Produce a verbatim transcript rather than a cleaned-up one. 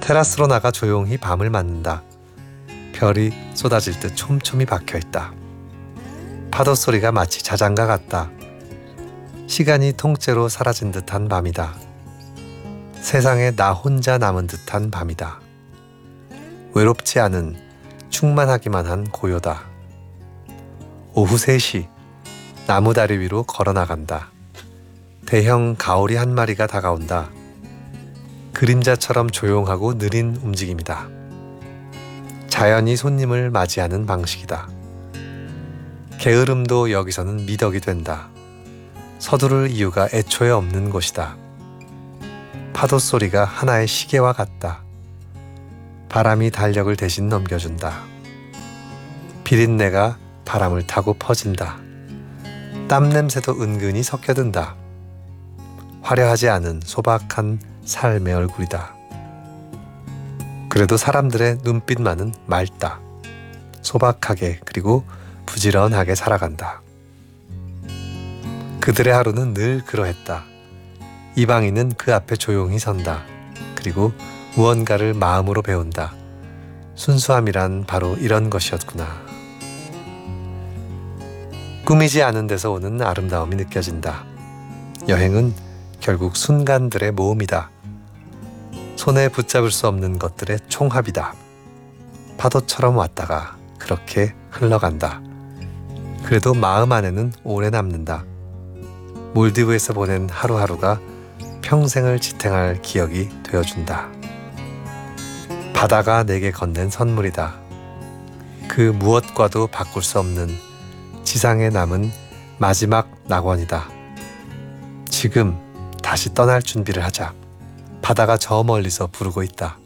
테라스로 나가 조용히 밤을 맞는다. 별이 쏟아질 듯 촘촘히 박혀있다. 파도 소리가 마치 자장가 같다. 시간이 통째로 사라진 듯한 밤이다. 세상에 나 혼자 남은 듯한 밤이다. 외롭지 않은 충만하기만 한 고요다. 오후 세 시 나무다리 위로 걸어나간다. 대형 가오리 한 마리가 다가온다. 그림자처럼 조용하고 느린 움직임이다. 자연이 손님을 맞이하는 방식이다. 게으름도 여기서는 미덕이 된다. 서두를 이유가 애초에 없는 곳이다. 파도 소리가 하나의 시계와 같다. 바람이 달력을 대신 넘겨준다. 비린내가 바람을 타고 퍼진다. 땀 냄새도 은근히 섞여든다. 화려하지 않은 소박한 삶의 얼굴이다. 그래도 사람들의 눈빛만은 맑다. 소박하게 그리고 부지런하게 살아간다. 그들의 하루는 늘 그러했다. 이방인은 그 앞에 조용히 선다. 그리고 무언가를 마음으로 배운다. 순수함이란 바로 이런 것이었구나. 꾸미지 않은 데서 오는 아름다움이 느껴진다. 여행은 결국 순간들의 모음이다. 손에 붙잡을 수 없는 것들의 총합이다. 파도처럼 왔다가 그렇게 흘러간다. 그래도 마음 안에는 오래 남는다. 몰디브에서 보낸 하루하루가 평생을 지탱할 기억이 되어준다. 바다가 내게 건넨 선물이다. 그 무엇과도 바꿀 수 없는 지상에 남은 마지막 낙원이다. 지금 다시 떠날 준비를 하자. 바다가 저 멀리서 부르고 있다.